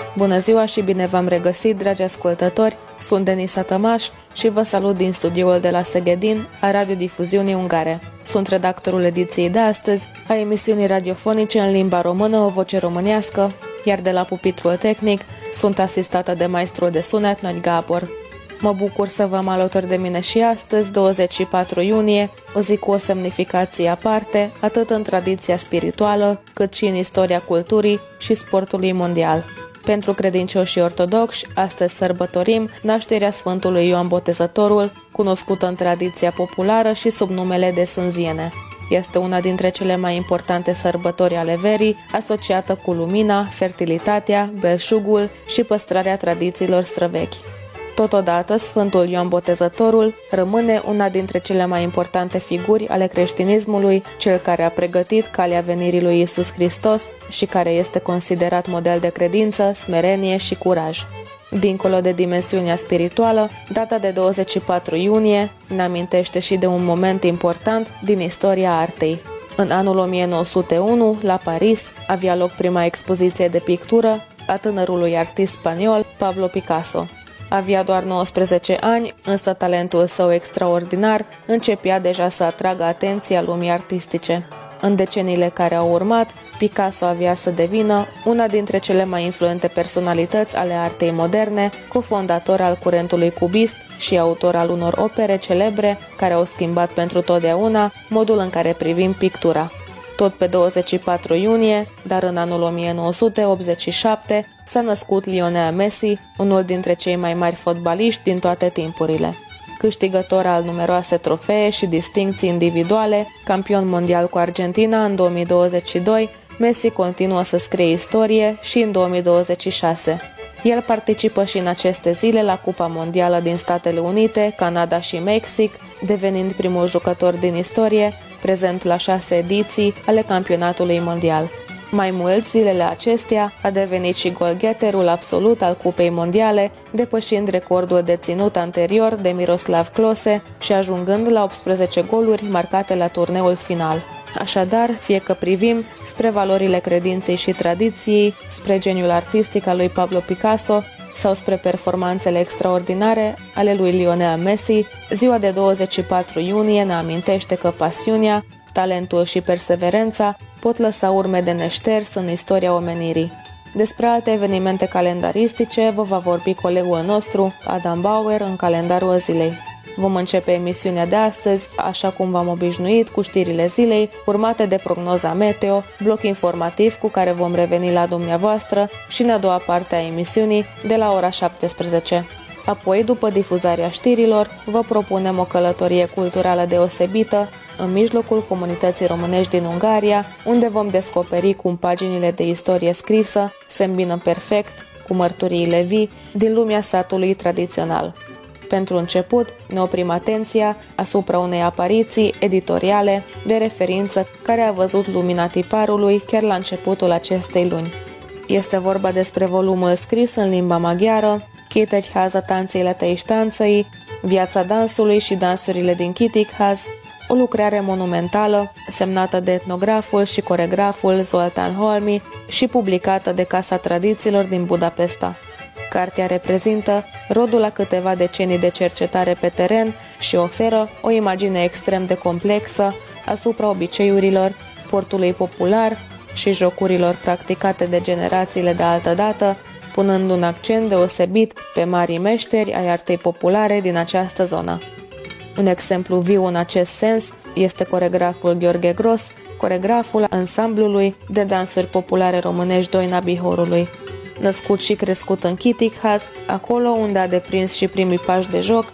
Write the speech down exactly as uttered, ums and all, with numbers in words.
Bună ziua și bine v-am regăsit, dragi ascultători! Sunt Denisa Tămaș și vă salut din studioul de la Szegedin a radiodifuziunii ungare. Sunt redactorul ediției de astăzi a emisiunii radiofonice în limba română, o voce românească, iar de la pupitrul tehnic sunt asistată de maestrul de sunet, Noi Gabor. Mă bucur să vă am alături de mine și astăzi, douăzeci și patru iunie, o zi cu o semnificație aparte, atât în tradiția spirituală, cât și în istoria culturii și sportului mondial. Pentru credincioșii ortodoxi, astăzi sărbătorim nașterea Sfântului Ioan Botezătorul, cunoscută în tradiția populară și sub numele de Sânziene. Este una dintre cele mai importante sărbători ale verii, asociată cu lumina, fertilitatea, belșugul și păstrarea tradițiilor străvechi. Totodată, Sfântul Ioan Botezătorul rămâne una dintre cele mai importante figuri ale creștinismului, cel care a pregătit calea venirii lui Iisus Hristos și care este considerat model de credință, smerenie și curaj. Dincolo de dimensiunea spirituală, data de douăzeci și patru iunie ne amintește și de un moment important din istoria artei. În anul o mie nouă sute unu, la Paris, avea loc prima expoziție de pictură a tânărului artist spaniol Pablo Picasso. Avea doar nouăsprezece ani, însă talentul său extraordinar începea deja să atragă atenția lumii artistice. În deceniile care au urmat, Picasso avea să devină una dintre cele mai influente personalități ale artei moderne, cofondator al curentului cubist și autor al unor opere celebre care au schimbat pentru totdeauna modul în care privim pictura. Tot pe douăzeci și patru iunie, dar în anul o mie nouă sute optzeci și șapte, s-a născut Lionel Messi, unul dintre cei mai mari fotbaliști din toate timpurile. Câștigător al numeroase trofee și distincții individuale, campion mondial cu Argentina în două mii douăzeci și doi, Messi continuă să scrie istorie și în două mii douăzeci și șase. El participă și în aceste zile la Cupa Mondială din Statele Unite, Canada și Mexic, devenind primul jucător din istorie prezent la șase ediții ale campionatului mondial. Mai mult, zilele acestea a devenit și golgheterul absolut al Cupei Mondiale, depășind recordul deținut anterior de Miroslav Klose și ajungând la optsprezece goluri marcate la turneul final. Așadar, fie că privim spre valorile credinței și tradiției, spre geniul artistic al lui Pablo Picasso sau spre performanțele extraordinare ale lui Lionel Messi, ziua de douăzeci și patru iunie ne amintește că pasiunea, talentul și perseverența pot lăsa urme de neșters în istoria omenirii. Despre alte evenimente calendaristice vă va vorbi colegul nostru, Adam Bauer, în calendarul zilei. Vom începe emisiunea de astăzi, așa cum v-am obișnuit, cu știrile zilei, urmate de prognoza meteo, bloc informativ cu care vom reveni la dumneavoastră și în a doua parte a emisiunii, de la ora șaptesprezece. Apoi, după difuzarea știrilor, vă propunem o călătorie culturală deosebită în mijlocul comunității românești din Ungaria, unde vom descoperi cum paginile de istorie scrisă se îmbină perfect cu mărturiile vii din lumea satului tradițional. Pentru început, ne oprim atenția asupra unei apariții editoriale de referință care a văzut lumina tiparului chiar la începutul acestei luni. Este vorba despre volumul scris în limba maghiară, Kétegyháza táncélete és táncai, Viața dansului și dansurile din Kétegyház, o lucrare monumentală semnată de etnograful și coregraful Zoltán Holmi și publicată de Casa Tradițiilor din Budapesta. Cartea reprezintă rodul a câteva decenii de cercetare pe teren și oferă o imagine extrem de complexă asupra obiceiurilor, portului popular și jocurilor practicate de generațiile de altădată, punând un accent deosebit pe marii meșteri ai artei populare din această zonă. Un exemplu viu în acest sens este coregraful Gheorghe Gros, coregraful ansamblului de dansuri populare românești Doina Bihorului. Născut și crescut în Kétegyház, acolo unde a deprins și primii pași de joc,